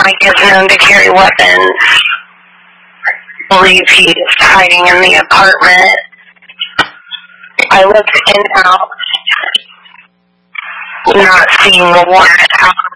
Mike is known to carry weapons. I believe he's hiding in the apartment. I looked in and out, not seeing the warrant out.